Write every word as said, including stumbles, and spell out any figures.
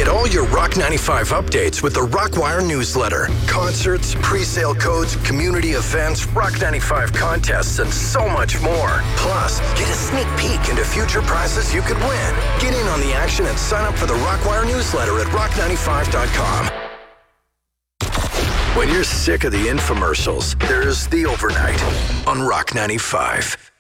Get all your Rock ninety-five updates with the Rockwire newsletter. Concerts, pre-sale codes, community events, Rock ninety-five contests, and so much more. Plus, get a sneak peek into future prizes you could win. Get in on the action and sign up for the Rockwire newsletter at rock ninety-five dot com. When you're sick of the infomercials, there's The Overnight on Rock ninety-five.